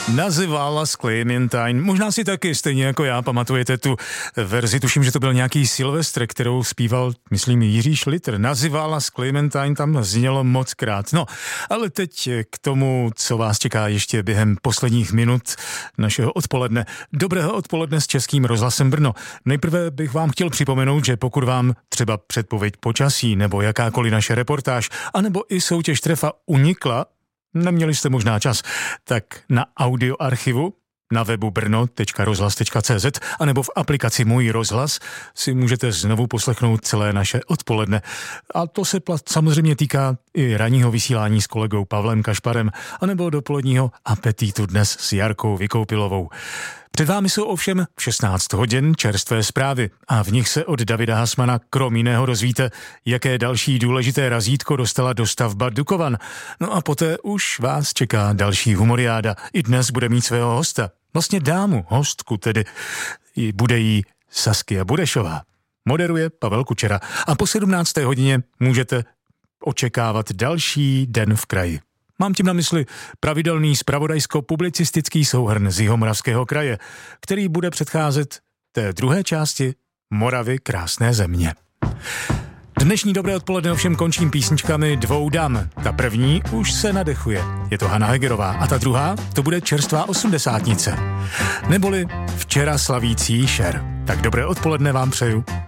Nazyvala Clementine. Možná si taky stejně jako já pamatujete tu verzi, tuším, že to byl nějaký Silvestr, kterou zpíval, myslím, Jiří Šlitr. Nazyvala Clementine, tam znělo mockrát. No, ale teď k tomu, co vás čeká ještě během posledních minut našeho odpoledne. Dobrého odpoledne s Českým rozhlasem Brno. Nejprve bych vám chtěl připomenout, že pokud vám třeba předpověď počasí nebo jakákoliv naše reportáž, anebo i soutěž trefa unikla, neměli jste možná čas, tak na audioarchivu na webu brno.rozhlas.cz anebo v aplikaci Můj rozhlas si můžete znovu poslechnout celé naše odpoledne. A to se samozřejmě týká i ranního vysílání s kolegou Pavlem Kašparem anebo dopoledního apetitu dnes s Jarkou Vykoupilovou. Před vámi jsou ovšem v 16 hodin čerstvé zprávy a v nich se od Davida Hasmana krom jiného dozvíte, jaké další důležité razítko dostala dostavba Dukovan. No a poté už vás čeká další humoriáda. I dnes bude mít svého hosta. Vlastně dámu, hostku tedy. Bude jí Saskia Burešová. Moderuje Pavel Kučera. A po 17. hodině můžete očekávat další Den v kraji. Mám tím na mysli pravidelný zpravodajsko-publicistický souhrn z Jihomoravského kraje, který bude předcházet té druhé části Moravy krásné země. Dnešní dobré odpoledne ovšem končím písničkami dvou dam. Ta první už se nadechuje, je to Hana Hegerová, a ta druhá to bude čerstvá osmdesátnice. Neboli včera slavící Cher. Tak dobré odpoledne vám přeju.